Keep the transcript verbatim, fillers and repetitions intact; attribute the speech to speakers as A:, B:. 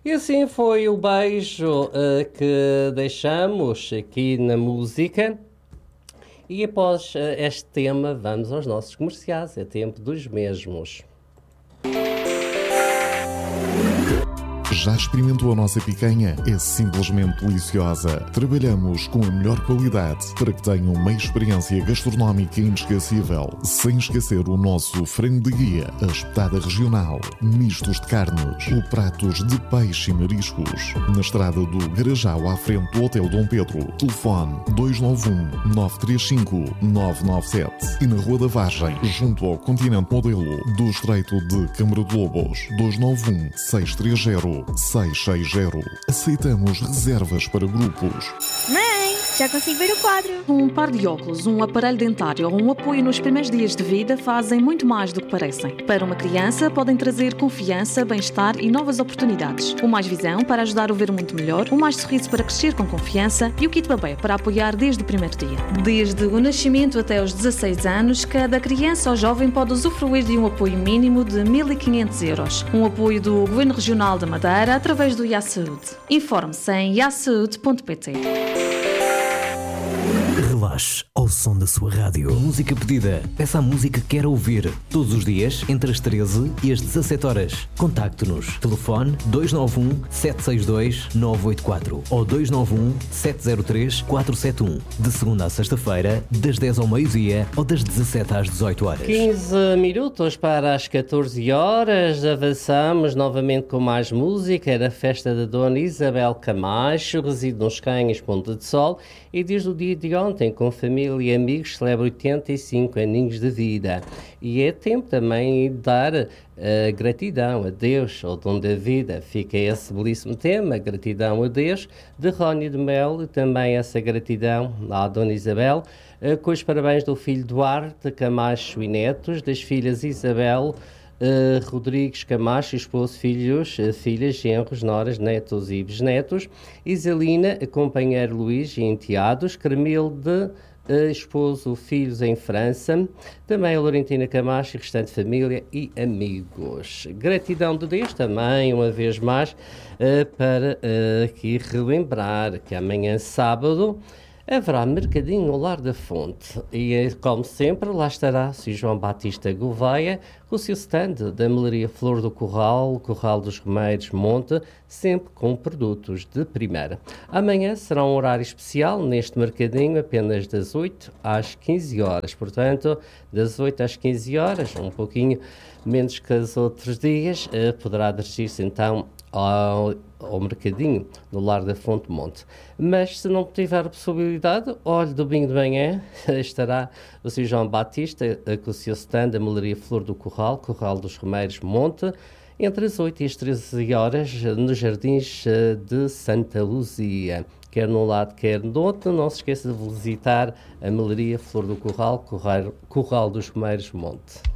A: E assim foi o beijo uh, que deixamos aqui na música. E após uh, este tema, vamos aos nossos comerciais. É tempo dos mesmos.
B: Já experimentou a nossa picanha? É simplesmente deliciosa. Trabalhamos com a melhor qualidade para que tenham uma experiência gastronómica inesquecível. Sem esquecer o nosso frango de guia, a espetada regional, mistos de carnes ou pratos de peixe e mariscos. Na estrada do Garajal, à frente do Hotel Dom Pedro. Telefone dois nove um, nove três cinco, nove nove sete. E na Rua da Vargem, junto ao Continente Modelo do Estreito de Câmara de Lobos. dois nove um, seis três zero, seis seis zero. Aceitamos reservas para grupos.
C: Mãe, já consigo ver o quadro.
D: Um par de óculos, um aparelho dentário ou um apoio nos primeiros dias de vida fazem muito mais do que parecem. Para uma criança, podem trazer confiança, bem-estar e novas oportunidades. O Mais Visão para ajudar a ver o mundo melhor, o Mais Sorriso para crescer com confiança e o Kit Babé para apoiar desde o primeiro dia. Desde o nascimento até aos dezasseis anos, cada criança ou jovem pode usufruir de um apoio mínimo de mil e quinhentos euros. Um apoio do Governo Regional da Madeira através do I A Saúde. Informe-se em i a saúde ponto pt.
E: Relaxe ao som da sua rádio. Música pedida. Peça a música que quer ouvir. Todos os dias, entre as treze e as dezassete horas. Contacte-nos. Telefone dois nove um, sete seis dois, nove oito quatro ou dois nove um, sete zero três, quatro sete um. De segunda a sexta-feira, das dez ao meio-dia ou das dezassete às dezoito horas.
A: quinze minutos para as catorze horas. Avançamos novamente com mais música. Era a festa da Dona Isabel Camacho, reside nos Canhas, Ponta de Sol, e desde o dia de ontem, com família e amigos, celebra oitenta e cinco aninhos de vida. E é tempo também de dar uh, gratidão a Deus, ao dom da vida. Fica esse belíssimo tema, gratidão a Deus, de Rónio de Melo, e também essa gratidão à Dona Isabel, uh, com os parabéns do filho Duarte Camacho e netos, das filhas Isabel, Uh, Rodrigues Camacho, esposo, filhos, uh, filhas, genros, noras, netos e bisnetos, Isalina, companheiro Luís e enteados, Cremilde, uh, esposo, filhos em França, também a Laurentina Camacho e restante família e amigos. Gratidão de Deus também, uma vez mais, uh, para uh, aqui relembrar que amanhã, sábado, haverá mercadinho no Lar da Fonte e, como sempre, lá estará o senhor João Batista Gouveia com o seu stand da Melaria Flor do Corral, Corral dos Remeiros Monte, sempre com produtos de primeira. Amanhã será um horário especial neste mercadinho, apenas das oito às quinze horas, portanto, das oito às quinze horas, um pouquinho menos que os outros dias, poderá dirigir-se então ao, ao mercadinho no Lar da Fonte Monte. Mas se não tiver possibilidade, olhe, domingo de manhã estará o senhor João Batista com o seu stand, a Melaria Flor do Corral, Corral dos Remeiros Monte, entre as oito e as treze horas, nos Jardins de Santa Luzia. Quer num lado, quer no outro, não se esqueça de visitar a Melaria Flor do Corral, Corral, Corral dos Remeiros Monte.